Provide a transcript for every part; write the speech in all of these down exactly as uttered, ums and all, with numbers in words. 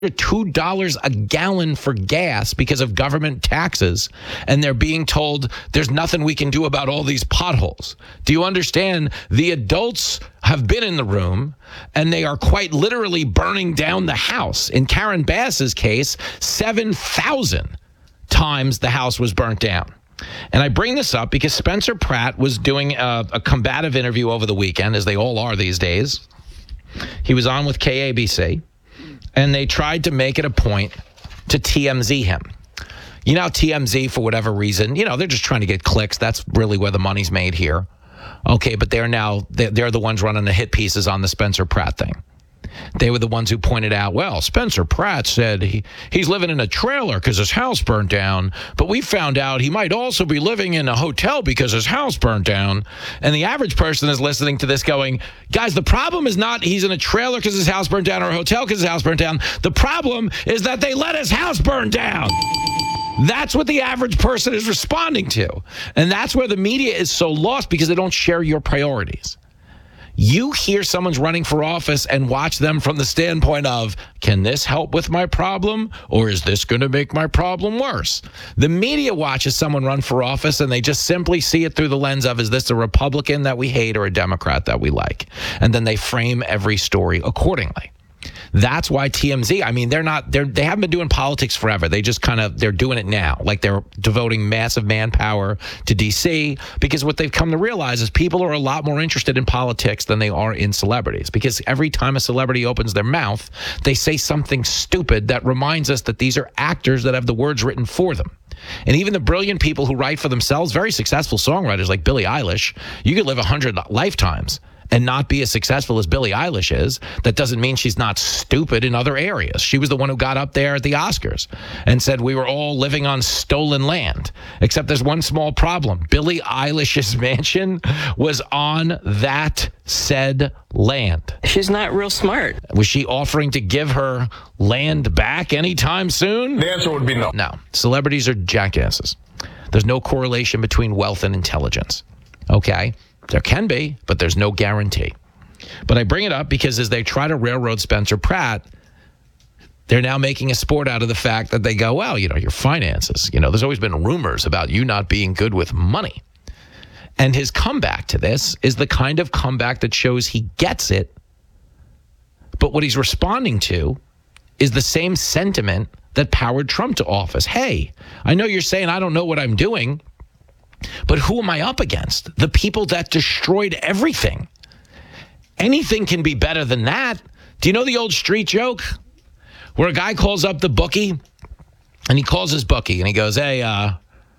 two dollars a gallon for gas because of government taxes, and they're being told there's nothing we can do about all these potholes. Do you understand? The adults have been in the room, and they are quite literally burning down the house. In Karen Bass's case, seven thousand times the house was burnt down. And I bring this up because Spencer Pratt was doing a, a combative interview over the weekend, as they all are these days. He was on with K A B C. And they tried to make it a point to T M Z him. You know, T M Z, for whatever reason, you know, they're just trying to get clicks. That's really where the money's made here. Okay, but they're now, they're the ones running the hit pieces on the Spencer Pratt thing. They were the ones who pointed out, well, Spencer Pratt said he, he's living in a trailer because his house burned down, but we found out he might also be living in a hotel because his house burned down. And the average person is listening to this going, guys, the problem is not he's in a trailer because his house burned down or a hotel because his house burned down. The problem is that they let his house burn down. That's what the average person is responding to. And that's where the media is so lost, because they don't share your priorities. You hear someone's running for office and watch them from the standpoint of, can this help with my problem, or is this going to make my problem worse? The media watches someone run for office and they just simply see it through the lens of, is this a Republican that we hate or a Democrat that we like? And then they frame every story accordingly. That's why T M Z, I mean, they're not, they're, they haven't been doing politics forever. They just kind of, they're doing it now. Like they're devoting massive manpower to D C, because what they've come to realize is people are a lot more interested in politics than they are in celebrities. Because every time a celebrity opens their mouth, they say something stupid that reminds us that these are actors that have the words written for them. And even the brilliant people who write for themselves, very successful songwriters like Billie Eilish, you could live a hundred lifetimes and not be as successful as Billie Eilish is. That doesn't mean she's not stupid in other areas. She was the one who got up there at the Oscars and said we were all living on stolen land, except there's one small problem. Billie Eilish's mansion was on that said land. She's not real smart. Was she offering to give her land back anytime soon? The answer would be no. No. Celebrities are jackasses. There's no correlation between wealth and intelligence. Okay? There can be, but there's no guarantee. But I bring it up because as they try to railroad Spencer Pratt, they're now making a sport out of the fact that they go, well, you know, your finances, you know, there's always been rumors about you not being good with money. And his comeback to this is the kind of comeback that shows he gets it. But what he's responding to is the same sentiment that powered Trump to office. Hey, I know you're saying I don't know what I'm doing, but who am I up against? The people that destroyed everything. Anything can be better than that. Do you know the old street joke where a guy calls up the bookie and he calls his bookie and he goes, hey, uh,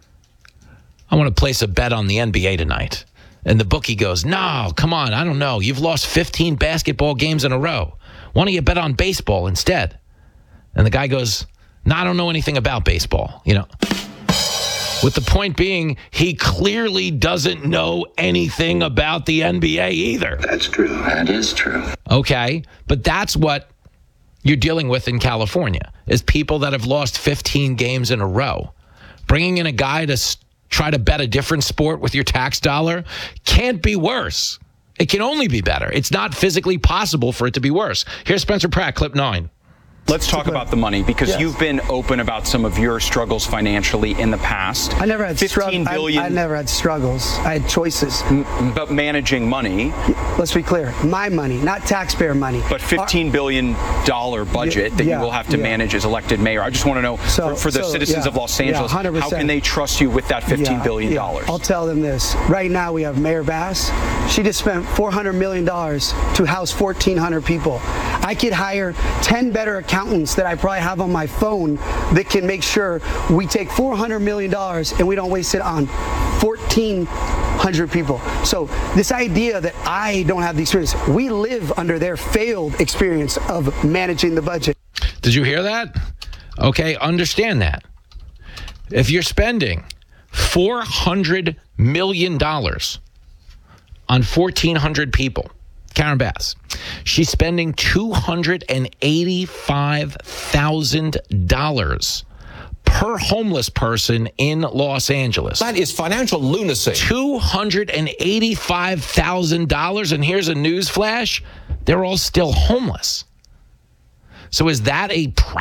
I want to place a bet on the N B A tonight. And the bookie goes, no, come on, I don't know. You've lost fifteen basketball games in a row. Why don't you bet on baseball instead? And the guy goes, no, I don't know anything about baseball, you know. With the point being, he clearly doesn't know anything about the N B A either. That's true. That is true. Okay, but that's what you're dealing with in California, is people that have lost fifteen games in a row. Bringing in a guy to s- try to bet a different sport with your tax dollar can't be worse. It can only be better. It's not physically possible for it to be worse. Here's Spencer Pratt, clip nine. Let's talk about the money, because yes. You've been open about some of your struggles financially in the past. I never had fifteen billion. I, I never had struggles. I had choices. M- but managing money. Let's be clear. My money, not taxpayer money. But fifteen billion dollars budget yeah, that you will have to yeah. manage as elected mayor. I just want to know, so, for, for the so, citizens yeah, of Los Angeles, yeah, how can they trust you with that fifteen yeah, billion dollars? Yeah. I'll tell them this. Right now we have Mayor Bass. She just spent four hundred million dollars to house fourteen hundred people. I could hire ten better accountants that I probably have on my phone that can make sure we take four hundred million dollars and we don't waste it on fourteen hundred people. So this idea that I don't have the experience, we live under their failed experience of managing the budget. Did you hear that? Okay, understand that. If you're spending four hundred million dollars on fourteen hundred people, Karen Bass, she's spending two hundred eighty-five thousand dollars per homeless person in Los Angeles. That is financial lunacy. two hundred eighty-five thousand dollars, and here's a news flash. They're all still homeless. So is that a